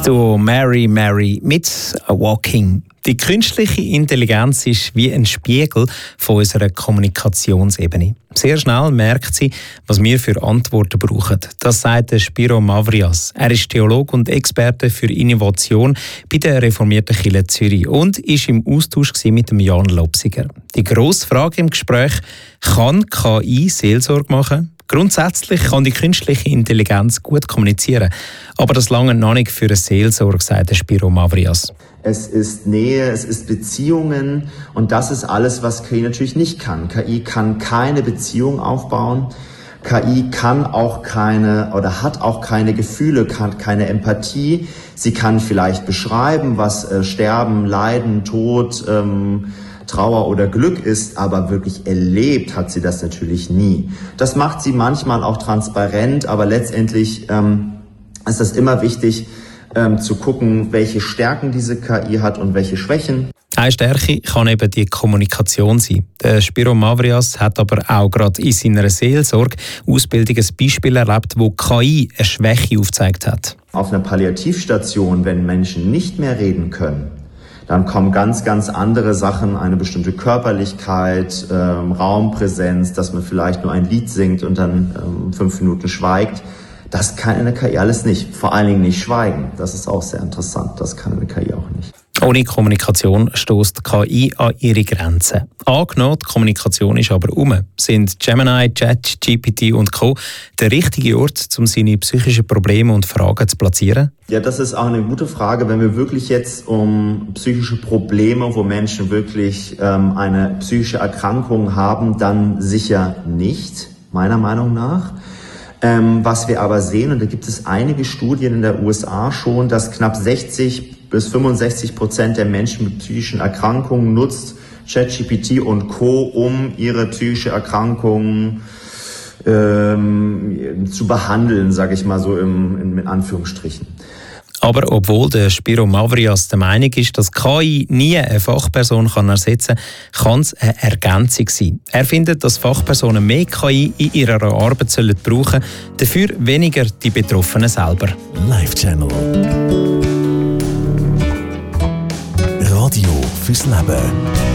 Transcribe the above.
Duo Mary Mary mit Walking. Die künstliche Intelligenz ist wie ein Spiegel von unserer Kommunikationsebene. Sehr schnell merkt sie, was wir für Antworten brauchen. Das sagt Spiro Mavrias. Er ist Theologe und Experte für Innovation bei der reformierten Kirche Zürich und war im Austausch mit dem Jan Lopsiger. Die grosse Frage im Gespräch: Kann KI Seelsorge machen? Grundsätzlich kann die künstliche Intelligenz gut kommunizieren, aber das lange noch nicht für eine Seelsorge, sagt Spiro Mavrias. Es ist Nähe, es ist Beziehungen und das ist alles, was KI natürlich nicht kann. KI kann keine Beziehung aufbauen. KI kann auch keine oder hat auch keine Gefühle, kann keine Empathie. Sie kann vielleicht beschreiben, was Sterben, Leiden, Tod, Trauer oder Glück ist, aber wirklich erlebt hat sie das natürlich nie. Das macht sie manchmal auch transparent, aber letztendlich ist es immer wichtig, zu gucken, welche Stärken diese KI hat und welche Schwächen. Eine Stärke kann eben die Kommunikation sein. Der Spiro Mavrias hat aber auch gerade in seiner Seelsorge-Ausbildung ein Beispiel erlebt, wo KI eine Schwäche aufgezeigt hat. Auf einer Palliativstation, wenn Menschen nicht mehr reden können, dann kommen ganz, ganz andere Sachen, eine bestimmte Körperlichkeit, Raumpräsenz, dass man vielleicht nur ein Lied singt und dann 5 Minuten schweigt. Das kann eine KI alles nicht. Vor allen Dingen nicht schweigen. Das ist auch sehr interessant. Das kann eine KI auch nicht. Ohne Kommunikation stößt die KI an ihre Grenzen. Angenommen, die Kommunikation ist aber sind Gemini, ChatGPT und Co. der richtige Ort, um seine psychischen Probleme und Fragen zu platzieren? Ja, das ist auch eine gute Frage. Wenn wir wirklich jetzt um psychische Probleme, wo Menschen wirklich eine psychische Erkrankung haben, dann sicher nicht, meiner Meinung nach. Was wir aber sehen, und da gibt es einige Studien in der USA schon, dass knapp 60-65% der Menschen mit psychischen Erkrankungen nutzt ChatGPT und Co., um ihre psychische Erkrankung zu behandeln, sage ich mal so in Anführungsstrichen. Aber obwohl der Spiro Mavrias der Meinung ist, dass KI nie eine Fachperson ersetzen kann es eine Ergänzung sein. Er findet, dass Fachpersonen mehr KI in ihrer Arbeit brauchen sollen, dafür weniger die Betroffenen selber. Live Channel. Radio fürs Leben.